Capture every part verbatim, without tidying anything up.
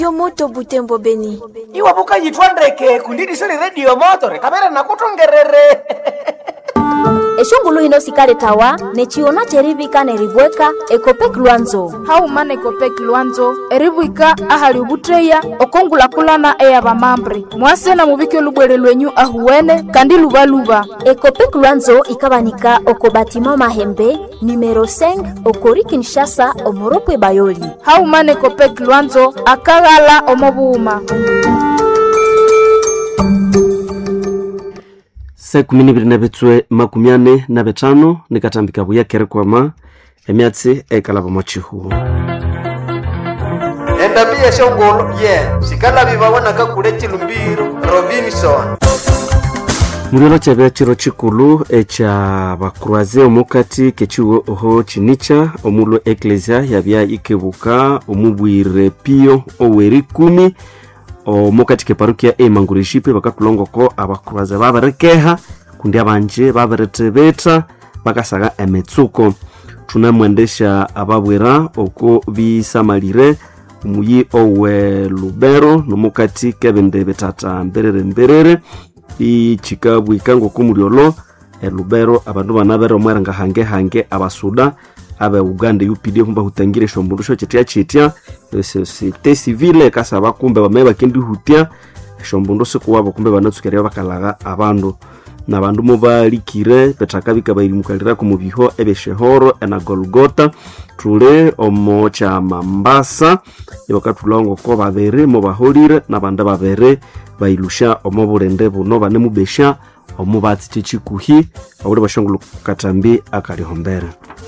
Yo moto Butembo Beni. Iwa buka yitwandeke kundidi sili radio motore kamera nakutongerere. Eshongulu hino sikale tawa nechiona cherivika neribweka ekopek Luanzo. Haumana ekopek Luanzo eribwika ahali ubutreya okongula kulana eya bamambre. Mwase na mubike lubwele lwenyu ahuwene kandi luba luba. Ekopek Luanzo ikabanika okobatima Mahembe numero cinq okori Kinshasa omoropwe Bayoli. Haumana ekopek Luanzo akagala omobuuma. Seku minibiri na betwe makumiane na betano nikatambika buya kere kwama emiatsi ekalaba mochihu. Enda biya shongolo ye yeah. Sikala bibawana kakuleti lumbiro Robinson. Muriolo chabia chiro chikulu echa bakruaze omukati kechiwo oho chinicha omulo eklesia yabia ikebuka omubwire pio oweri kumi omukati ke parukia e mangurishipe bakatulongo ko abakruaze babarekeha kundi abanje babaretebeta bakasaga emetsuko tunamwendesha ababwera oko bisamalire umuyi owe Lubero nomukati kebende betata mberere mberere ichikabu ikango kumuriolo e Lubero abandu banabera omweranga hange hange abasuda abe Uganda U P D kumba hutangire shombundusho chetia chetia societe civile kasaba kumbe bameba kindi hutia shombunduso kuwabo kumbe banatsukereyo bakalaga abandu nabandu mubalikire petrakabika bayirimukalira ku mubiho ebeshehoro ena Golgota tule omo cha Mambasa yokatulongo ko babere mo baholire nabanda babere bailusha omo burende buno bane mubesha omo batsi chikuhi abure bashongulu katambi akali hombere.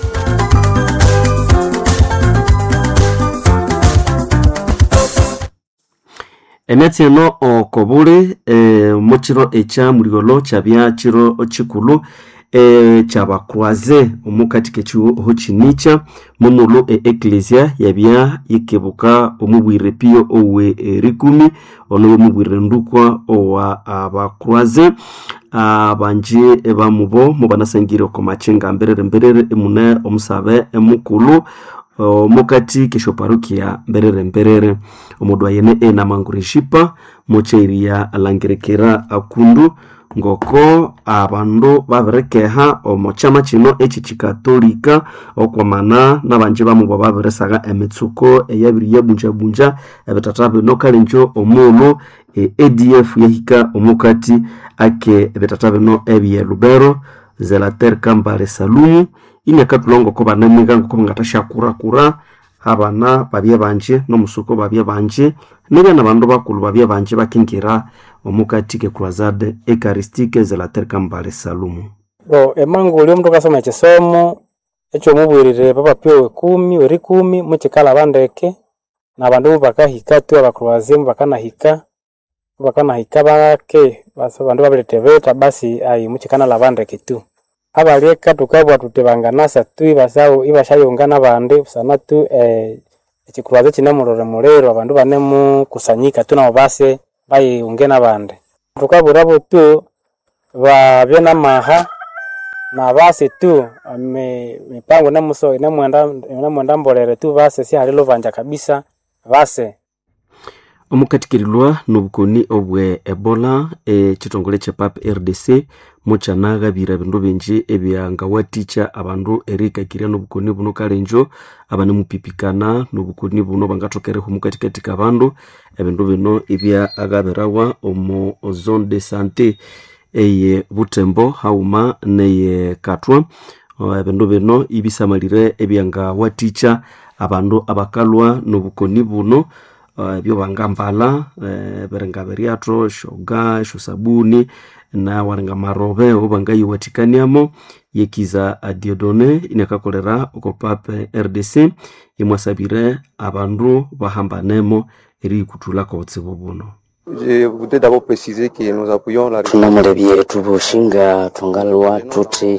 Emetiano okobule e, mochiro echa muriolo chabia chiro chikulu e, chabakruaze omukati kechuo hochinicha momulo e eklesia yabia ikebuka omubwire pio owe e, rikumi ono omubwire ndukwa owa abakruaze abanje ebamubo mubanasangire okomachenga mberere mberere emune omusabe emukulu Uh, mukati kesho parukia mberere mberere omudwa yene e na mangurishipa mocheria alangerekera akundu ngoko abandu baberekeha omochama chino echi chikatolika okwamana nabanje bamu baberesaga emitsuko eyabiri yabunja bunja ebetatabe nokalenjo omulo e A D F yahika omukati ake ebetatabe no ebiye Lubero Zelater Kambale Salumu ine katulongo ko banamiga ngo ngatasha kura kura abana babye banje no musuko babye banje niba nabandu bakulu babye banje bakingira omukati ke croisade eucharistique Zelater Kambale Salumu. Bo emangu lyo mtu kasoma chisomo echo mubwirire papa pio kumi weri kumi muchikala bandeke na bandu bakahika tu abakroaze bakana hika bakana hika bake baso bandu babeletebeta basi ai muchikana labandeke tu abaleka tukabwa tutebanganasa tu ibasao ibashayongana bande sana tu eh ekikuraze kinamurore murero abandu banemu kusanyika tu nabo base bayongena bande tukabura bo tu ba bena maha na base tu me mipango namuso inamwenda inamwenda mbolere tu base si halilo banja kabisa base omukatikirilwa nobukoni obwe Ebola e chitongole cha P A P R D C mochanaga bira bindu benji ebyanga waticha abandu erika kiria nobukoni buno kalenjo abane mupipikana nobukoni buno bangatokere humukatikati kabandu ebindu bino ebya agaberawa omo zone de santé eye Butembo hauma neye Katwa ebindu bino ibisamalire ebyanga waticha abandu abakalwa nobukoni buno Uh, byo bangambala uh, berenga beriatro shoga sho sabuni na waranga marobe obangayi watikaniamo yekiza Diodone inakakolera oko P A P R D C imwasabire abandu bahambanemo eri kutula ko tsibubuno. Je voudrais d'abord préciser que nous appuyons la tunamulebye tubushinga tungalwa tuti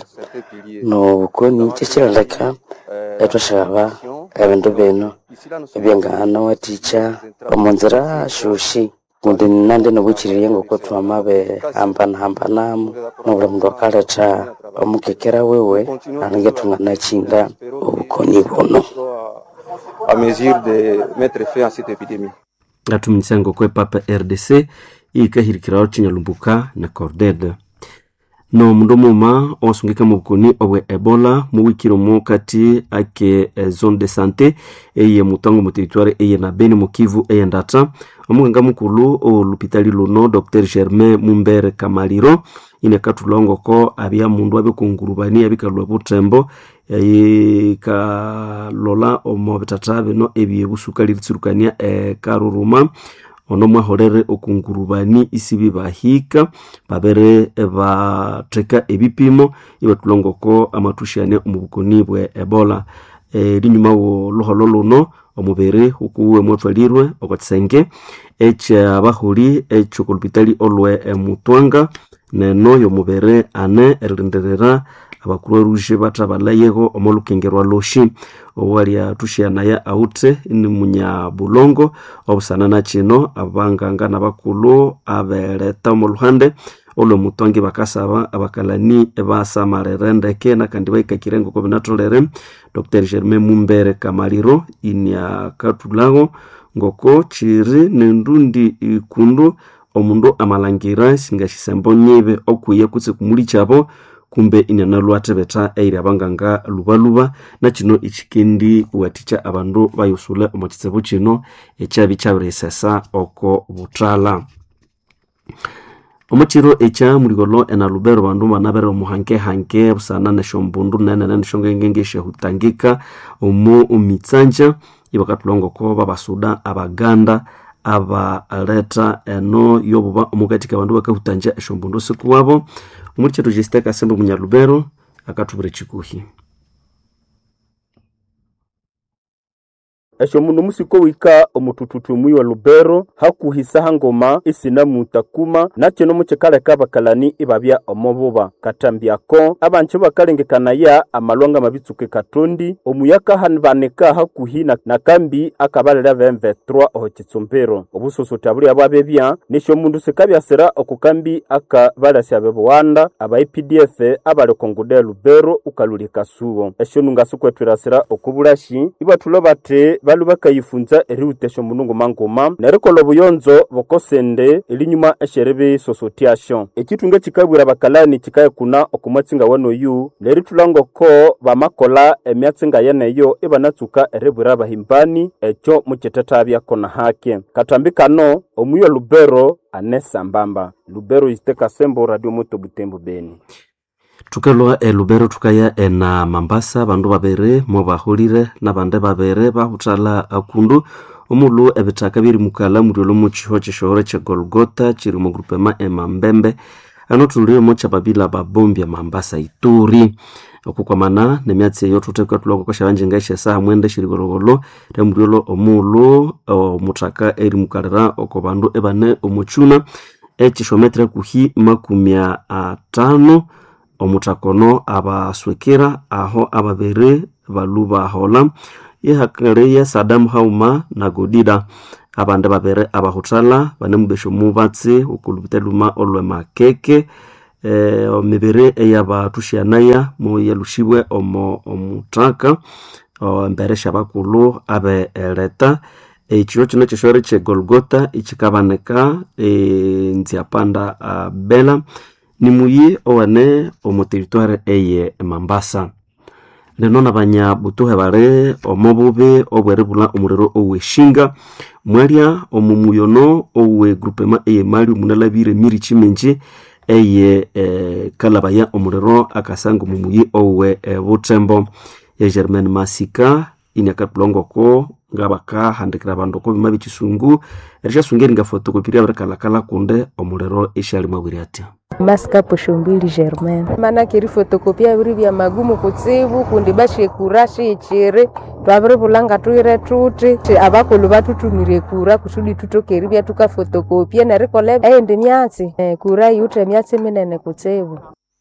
no koni chiraleka etwashaba ebindu beno ebyangana waticha omonzera shushi mundi nande nobukirire ngoko twamabe ambana hambanamu nobura mundu akaleta omukekera wewe ange tungana chinda obukoni bono à mesure de mettre fin à cette épidémie. atuminsango kwe papa R D C ikahirikirawo chinyalumbuka na corded no mundu muma osungika mu bukoni obwe Ebola mu wikiro mu kati ake eh, zone de santé eye mutango mu territoire eye na Beni mu Kivu eye ndata omuganga mukulu o lupitali luno Docteur Germain Mumbere Kamaliro ine katulongo ko abia mundu abe kungurubani abikalwa butembo yayi ka lola omo betatabe no ebye busukali litsurukania e karuruma ono mwahorere okungurubani isibi bahika babere eba treka ebipimo ibatulongoko amatushane omubukoni bwe Ebola e linyuma wo loholo luno omubere ukuwe motwalirwe okotsenge echa bahuri echo kulpitali olwe emutwanga neno yo mubere ane erinderera abakuru ruje batabalayego omolukengerwa loshi owalia tushiana ya aute ni munya bulongo obusana na chino abanganga nabakulu abereta omuluhande olo mutwangi bakasaba abakalani ebasa marerendeke na kandi baikakirengo ko binatolere Docteur Germain Mumbere Kamaliro inya katulago ngoko chiri nendundi ikundu omundu amalangira singashisembo nyebe okuye kutse kumuli chabo kumbe inana lwatebeta eire abanganga lubaluba na kino ikikendi waticha abandu bayusule omotitsebo kino echabi chabiresesa oko butrala omachiro echa muligolo ena lubero bandu manabere omuhanke hanke busana na shombundu nene nene shongengenge shehutangika omu umitsanja ibakatulongo ko babasuda abaganda aba aleta eno yobuba omukatika bandu bakahutanja eshombundu sikuwabo umuricha tujisteka sembo munyalubero akatubure chikuhi esho mundu musiko wika omutututu mwi wa Lubero hakuhisa hangoma isina mutakuma nakyo no muchekale kabakalani ibabya omobuba katambyako abanche bakalengekana ya amalwanga mabitsuke katondi omuyaka hanbaneka hakuhina na kambi akabalera vingt trois oho kitsombero obusoso taburi ababebya nisho mundu sekabya sera okukambi akabalasya bebwanda aba P D F abale kongude Lubero ukaluli kasubo esho nungasukwetirasira okubulashi ibatulo bate balu bakayifunza eriutesho munungu mangoma nerikolo buyonzo bokosende elinyuma esherebe sosotiation ekitunga kikabwira bakalani kikaye kuna okumatsinga wano yu neritulango ko bamakola emyatsinga yeneyo ibanatsuka erebwira bahimbani echo muketetabya kona hake katambikano omuyo Lubero Anesa Mbamba Lubero isteka sembo radio moto Butembo Beni tukalwa e Lubero tukaya ena Mambasa bandu babere mo bahulire na bande babere bahutala akundu omulu ebitaka biri mukala muriolo mu chiho chishore cha Golgota chiri mu grupema Emambembe anotulire mo chababila babombi ya Mambasa Ituri okukwamana nemyatsi yo tuteka tuloko kwa shabanje ngashe saa mwende shirigologolo remuriolo omulu omutaka eri mukalera okobandu ebane omuchuna echishometre kuhi makumya atano omutakono abaswekera aho ababere baluba hola yehakareya Saddam Hauma na Godida abande babere abahutala banemubesho mubatse ukulubiteluma olwe makeke eh omibere eyabatushianaya mu yalushibwe omo omutaka mbere shabakulu abe eleta ekiro kino kishore che Golgota ikikabaneka e nziapanda uh, bela ni muyi owane omu territoire eye Mambasa nenona banya butuhe bare omobube obwerebula omurero oweshinga mwalia omumuyono owe groupement eye mali munalabire miri chimenje eye e, kalabaya omurero akasango mumuyi owe e, butembo ya Germain Masika inyakatulongo ko ngabaka handikira bandu ko bimabi kisungu erisha sungeri nga fotokopiria barakala kala kunde omurero ishali mabwiri ati Masika poshombili Germain mana kiri fotokopia biri bya magumu kutsibu kundi bashe kurashi ichere twabire bulanga tuire tuti abakulu batutumire kura kusudi tutokeri bya tuka fotokopia na rekole ende myatsi eh, kura yute myatsi minene kutsibu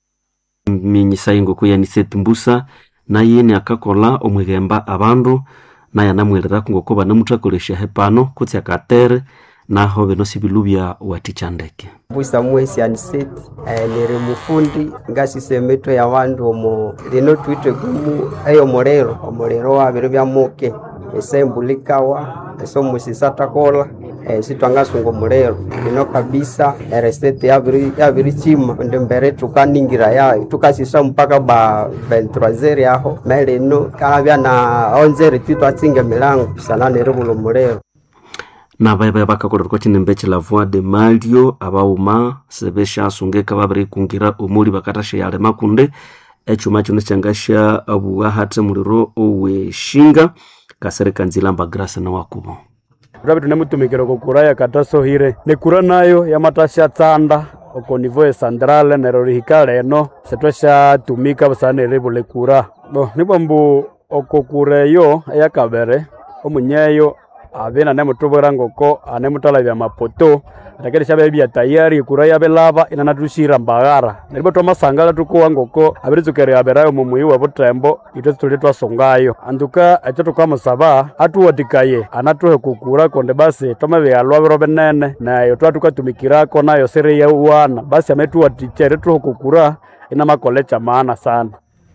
minyisaingo kuya ni setumbusa na yene akakola omwegemba abandu na yanamwelera kungoko banamutakolesha hepano kutya katere naho bino sibilubya watichandeke busa mwesi aniseti eh, nere mufundi ngasi semeto ya wandu omo lino twite gumu ayo morero omorero wabiro bya moke esembulikawa eso musisata kola eh, sitwangasunga omuliro ino kabisa eresete yabiri yabiri chima ndi mbere tukaningira yayo tukasisa mpaka ba ventroisiere aho melino kabya na onzere twatsinga milango sana nerubulo muliro na baba bakakorerwa chinembe chila voix de Mario abauma sebesha sungeka babiri kungira umuri bakatashe yale makunde echuma chino changasha abuwa hate muliro owe shinga kasereka nzilamba grasa na wakubo Rabi tunemutumikira kukuraya kataso hire nekura nayo yamatasha tsanda oko nivo centrale nerorihikale no setwasha tumika basane rebule kura bo nibambu oko kureyo yakabere omunyeyo abena nemutubura ngoko anemutala bya mapoto atakere shabe bya tayari kuraya belaba inanatushira mbagara neribo tomasangala tukuwa ngoko abiritukere aberayo mumuyi wa butembo ito tuli twasongayo anduka acho tukamusaba atuwadikaye anatuhe kukura konde basi tomabe alwabero benene nayo twatukatumikirako nayo sere ya uwana basi ametuwatichere tuho kukura ina makolecha maana sana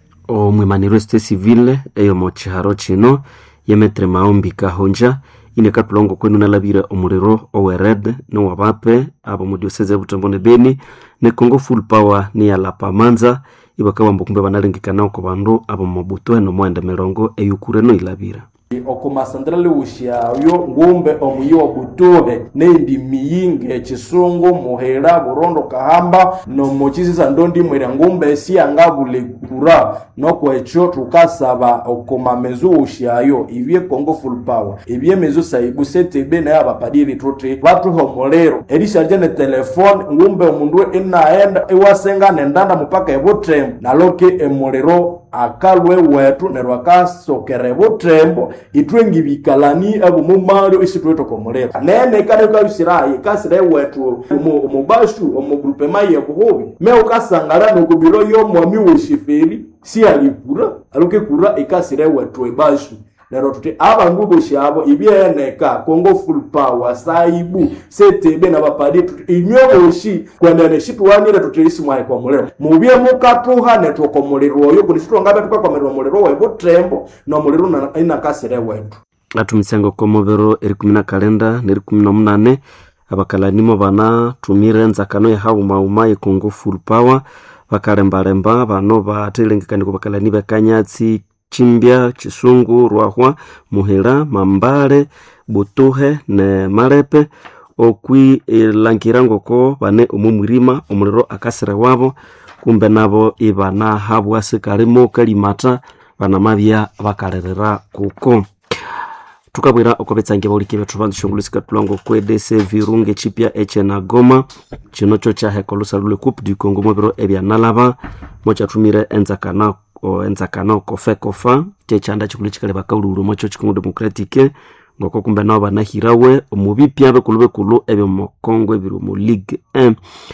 o mwimaniro ste civile eyo mochiharo chino yemetre maombi kahonja ine katulongo kwenu nalabira omuriro owered no wabape abo mudioseze butembo ne Beni ne Congo full power ni ya lapamanza ibakawa mbukumbe banalengekana ko bandu abo mabuto no mwenda melongo eyukure no ilabira okuma centrale ushya yo ngumbe omuyo butobe nendi miyinge chisungu muhera burondo kahamba no mochisiza ndondi mwera ngumbe si angabule kura no kwecho tukasaba okuma mezu ushya yo ivye Congo full power ivye mezu saibu setebe na abapadiri trotre batu homolero elisha jene telefone ngumbe omundu enaenda ewasenga nendanda mupaka ebotrem na loke emolero akalwe wetu nerwaka sokere botrembo itwengi bikalani abo mumario isitweto komolero nene kane ka usiraye kasire wetu umubashu omugrupe maye kuhobi me ukasangara no kubiro yo mwami woshiferi si alipura aloke kura ikasire wetu ebashu nero tuti abangu boshabo ibyeneka Congo full power saibu setebe na bapadi inyoboshi kwandane shitwanire tutirisi mwaye kwa mulero mubye mukatuha neto ko mulero yo kulishitwa ngabe tuka kwa mulero mulero wa botrembo no mulero na ina kasire wetu atumisengo ko mobero eri kumi na kalenda neri kumi na munane abakalanimo bana tumire nzakano ya hawo mauma ye Congo full power bakalembalemba bano batelengekani ko bakalani bakanyatsi Chimbia, Chisungu, Rwahwa, Muhera, Mambale, Butuhe, ne Marepe, okwi lankirango ko bane umumurima umuriro akasira wabo kumbe nabo ibana habwase kalimo kalimata bana mabya bakarerera kuko tukabwira okobetsange bawulike bethu bandushongulisika tulongo kwedese virunge chipya echena Goma chino cho cha hekolusa lule coupe du Congo mobero ebya nalaba mocha tumire enzakana o enzakana kofe kofa chechanda chikulichikale bakaululu mocho chikongo democratique ngoko kumbe nabo banahirawe omubipya bekulube kulu ebyo mokongo ebiru mu Ligue un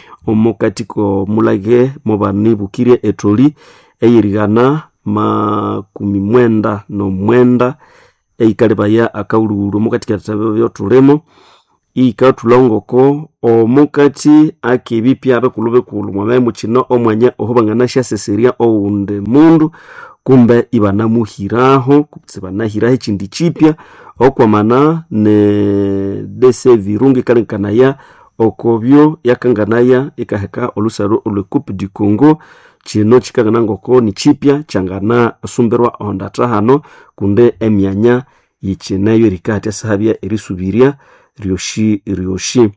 omukatiko mulage mobani bukire etoli eyirigana makumi mwenda no mwenda eikalebaya akaululu mukatika tabyo tulemo ikatulongoko omukati akibipya bekulube kulu mwame mukino omwanya ohobangana shaseseria ounde mundu kumbe ibana muhiraho kubana hiraho chindi chipya okwamana ne dese virungi kalenkanaya okobyo yakanganaya ikaheka olusaro le coupe du Congo chino chikagana ngoko ni chipya changana sumberwa ondata hano kunde emyanya yichenayo rikati sahabya erisubiria ryoshi ryoshi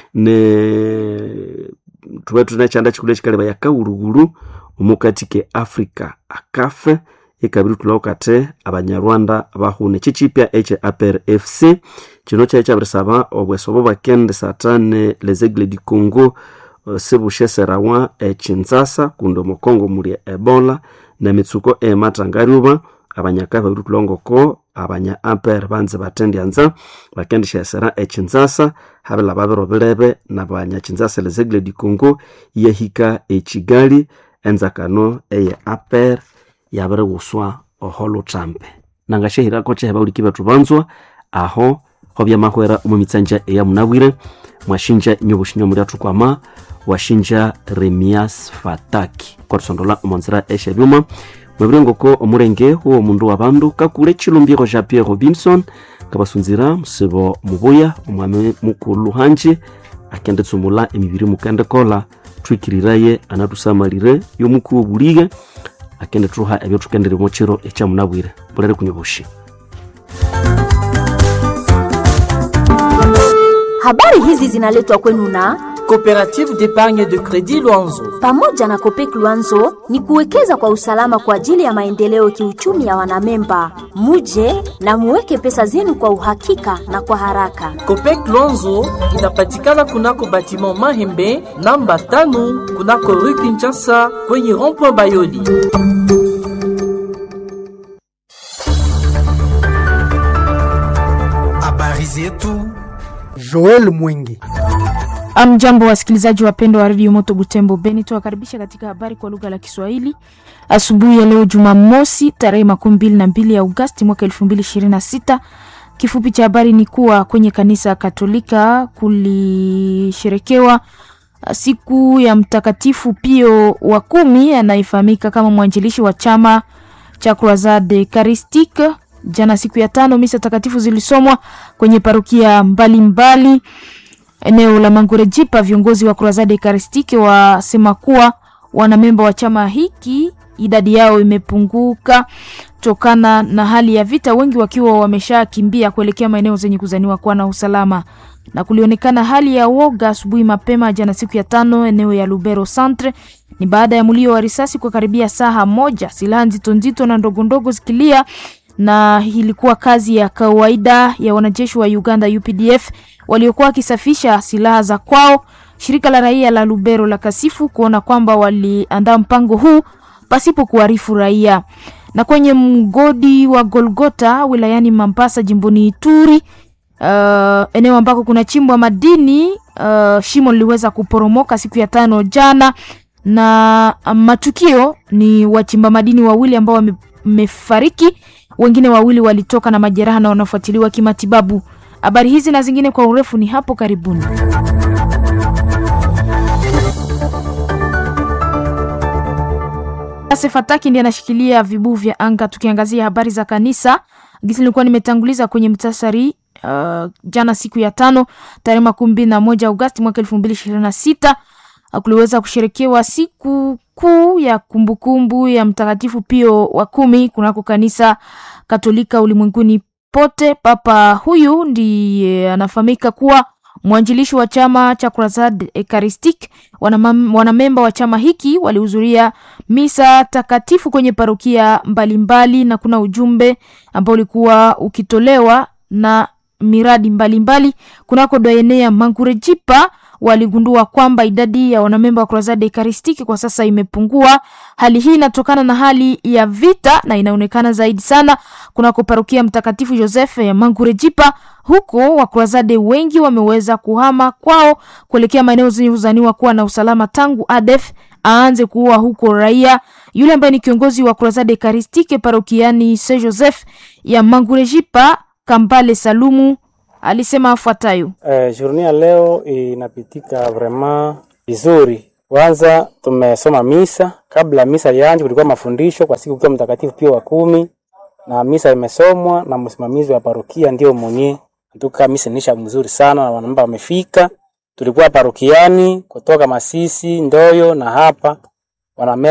ne tuwetu na chanda chikule chikaleba yakauruguru umukatike Africa akafe ikabiru tulokate abanyarwanda bahune chichipya H A P R F C chino cha chabresaba obwesobo bakende satane les Aigles du Congo sebushe serawa echinzasa kundo mokongo muri Ebola na mitsuko e matangaruba abanyaka babiru tulongoko abanya amper banze batendi anza bakendi shesera echinzasa habela babero belebe na banya chinzasa les Aigles du Congo yehika echigali enzakano eye aper yabere guswa oholo champe nangashehira ko cheba uri kibetu banzwa aho hobya mahwera umumitsanja eya munabwire mwashinja nyobushinya muri atukwama washinja Remias Fataki kwa sondola umonzera eshe byuma mabirengoko omurenge huo mundu wabandu kakule chilumbiro Jean Pierre Robinson kabasunzira musibo mubuya omwami mukulu hanje akende tsumula emibiri mukande kola twikiriraye anatusamalire yomukuwo bulige akende truha ebyo tukendere mochero echa munabwire bulere kunyoboshi. Habari hizi zinaletwa kwenu na Coopérative d'épargne de crédit Luanzo. Pamoja na Copec Luanzo ni kuwekeza kwa usalama kwa ajili ya maendeleo kiuchumi ya wanamemba. Muje na muweke pesa zenu kwa uhakika na kwa haraka. Copec Luanzo inapatikana kunako batiment Mahembe namba tano kunako rue Kinshasa kwenye rond-point Bayoli. Habari zetu Joel Mwingi. Amjambo wasikilizaji wapendwa wa Radio Moto Butembo Beni, tuwakaribisha katika habari kwa lugha la Kiswahili. Asubuhi ya leo Jumamosi tarehe makumi mbili na mbili ya Agosti mwaka elfu mbili ishirini na sita. Kifupi cha habari ni kuwa kwenye kanisa Katolika kulisherekewa siku ya Mtakatifu Pio wa kumi anayefahamika kama mwanjilishi wa chama cha Croisade Eucharistique. Jana siku ya tano misa takatifu zilisomwa kwenye parokia mbalimbali mbali. Eneo la Mangurejipa viongozi wa Croisade Eucharistique wasema kuwa wanamemba wa chama hiki idadi yao imepunguka tokana na hali ya vita, wengi wakiwa wameshakimbia kuelekea maeneo zenye kuzaniwa kuwa na usalama. Na kulionekana hali ya woga asubuhi mapema jana siku ya tano eneo ya Lubero Centre, ni baada ya mlio wa risasi kwa karibia saa moja, silaha nzito nzito na ndogo ndogo zikilia, na ilikuwa kazi ya kawaida ya wanajeshi wa Uganda U P D F waliokuwa kisafisha silaha za kwao. Shirika la raia la Lubero la kasifu kuona kwamba waliandaa mpango huu pasipo kuarifu raia. Na kwenye mgodi wa Golgota wilayani Mambasa jimboni Ituri, uh, eneo ambako kuna chimbwa madini, uh, shimo liliweza kuporomoka siku ya tano jana, na matukio ni wachimba madini wawili ambao wamefariki, wengine wawili walitoka na majeraha na wanafuatiliwa kimatibabu. Habari hizi na zingine kwa urefu ni hapo karibuni. Sefataki ndiye anashikilia vibu vya anga. Tukiangazia habari za kanisa, gisi nilikuwa nimetanguliza kwenye mtasari, uh, jana siku ya tano tarehe makumi mbili na moja Agosti mwaka elfu mbili ishirini na sita kuliweza kusherekewa siku kuu ya kumbukumbu ya Mtakatifu Pio wa kumi kunako kanisa Katolika ulimwenguni pote. Papa huyu ndiye anafahamika kuwa mwanjilishi wa chama cha Croisade Eucharistique. Wanamemba wa chama hiki walihudhuria misa takatifu kwenye parokia mbalimbali, na kuna ujumbe ambao ulikuwa ukitolewa na miradi mbalimbali kunako doyenea Mangurejipa. Waligundua kwamba idadi ya wanamemba wa Croisade Eucharistique kwa sasa imepungua. Hali hii inatokana na hali ya vita na inaonekana zaidi sana kunako parokia Mtakatifu Joseph ya Mangurejipa. Huko wa Croisade wengi wameweza kuhama kwao kuelekea maeneo zenye kuzaniwa kuwa na usalama tangu A D F aanze kuua huko raia. Yule ambaye ni kiongozi wa Croisade Eucharistique parokiani Saint Joseph ya Mangurejipa, Kambale Salumu, alisema afuatayo. Eh, journée leo inapitika vraiment vizuri. Kwanza tumesoma misa, kabla misa ianze kulikuwa mafundisho kwa siku kwa Mtakatifu Pio wa kumi, na misa imesomwa na msimamizi wa parokia ndio mwenye. Tuka misa nisha mzuri sana na wanamba wamefika. Tulikuwa parokiani kutoka Masisi, Ndoyo na hapa wana